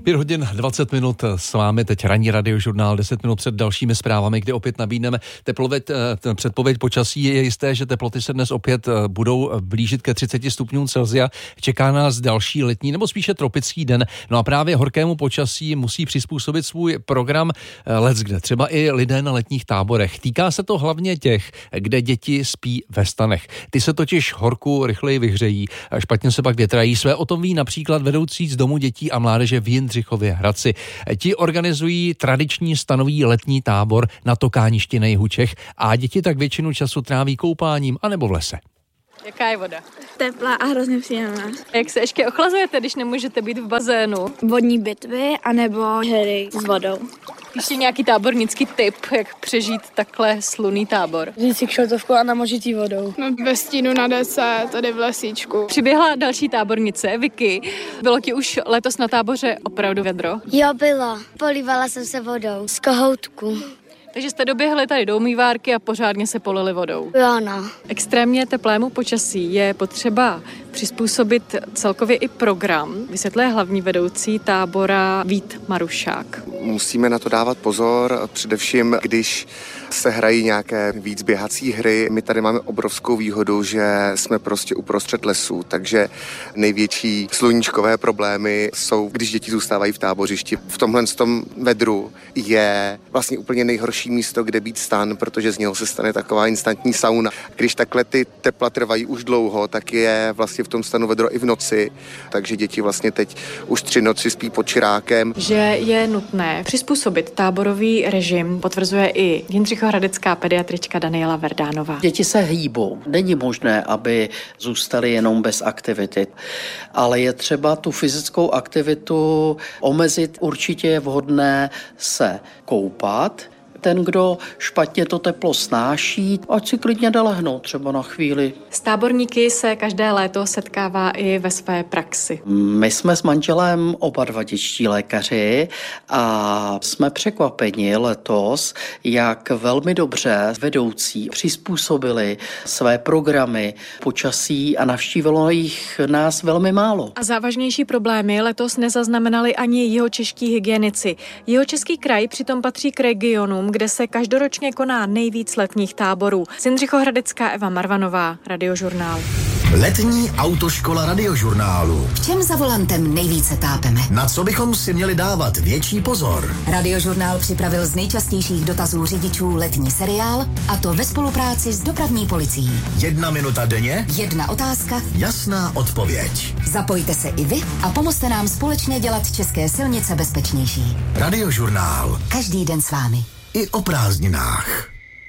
5 hodin 20 minut s vámi, teď ranní radiožurnál, 10 minut před dalšími zprávami, kdy opět nabídneme předpověď počasí. Je jisté, že teploty se dnes opět budou blížit ke 30 stupňům Celsia. Čeká nás další letní nebo spíše tropický den. No a právě horkému počasí musí přizpůsobit svůj program leckde, třeba i lidé na letních táborech. Týká se to hlavně těch, kde děti spí ve stanech. Ty se totiž horku rychleji vyhřejí, špatně se pak větrají. Své o tom ví například vedoucí z domu dětí a mládeže v Jindřichově Hradci. Ti organizují tradiční stanový letní tábor na Tokáništi na jihu Čech a děti tak většinu času tráví koupáním anebo v lese. Jaká je voda? Teplá a hrozně příjemná. Jak se ještě ochlazujete, když nemůžete být v bazénu? Vodní bitvy anebo hry s vodou. Ještě nějaký tábornický tip, jak přežít takhle slunný tábor? Vzít si kšeltovku a namožitý vodou. Ve stínu na dece, tady v lesíčku. Přiběhla další tábornice, Vicky. Bylo ti už letos na táboře opravdu vedro? Jo, bylo. Polívala jsem se vodou z kohoutku. Takže jste doběhli tady do umývárky a pořádně se polili vodou. Jo, no. Extrémně teplému počasí je potřeba přizpůsobit celkově i program. Vysvětluje hlavní vedoucí tábora Vít Marušák. Musíme na to dávat pozor, především když se hrají nějaké víc běhací hry. My tady máme obrovskou výhodu, že jsme prostě uprostřed lesů, takže největší sluníčkové problémy jsou, když děti zůstávají v tábořišti. V tomhle vedru je vlastně úplně nejhorší místo, kde být stan, protože z něho se stane taková instantní sauna. Když takhle ty tepla trvají už dlouho, tak je vlastně v tom stanu vedro i v noci, takže děti vlastně teď už 3 noci spí pod čirákem. Že je nutné přizpůsobit táborový režim, potvrzuje i jindřichohradecká pediatrička Daniela Verdánová. Děti se hýbou. Není možné, aby zůstali jenom bez aktivity, ale je třeba tu fyzickou aktivitu omezit. Určitě je vhodné se koupat. Ten, kdo špatně to teplo snáší, ať si klidně jde lehnout třeba na chvíli. S táborníky se každé léto setkává i ve své praxi. My jsme s manželem oba dva dětští lékaři a jsme překvapeni letos, jak velmi dobře vedoucí přizpůsobili své programy počasí a navštívilo jich nás velmi málo. A závažnější problémy letos nezaznamenali ani jihočeští hygienici. Jihočeský kraj přitom patří k regionům, kde se každoročně koná nejvíc letních táborů. Jindřichohradecká Eva Marvanová, Radiožurnál. Letní autoškola Radiožurnálu. V čem za volantem nejvíce tápeme? Na co bychom si měli dávat větší pozor? Radiožurnál připravil z nejčastějších dotazů řidičů letní seriál, a to ve spolupráci s dopravní policií. 1 minuta denně? 1 otázka? Jasná odpověď. Zapojte se i vy a pomozte nám společně dělat české silnice bezpečnější. Radiožurnál. Každý den s vámi. I o prázdninách.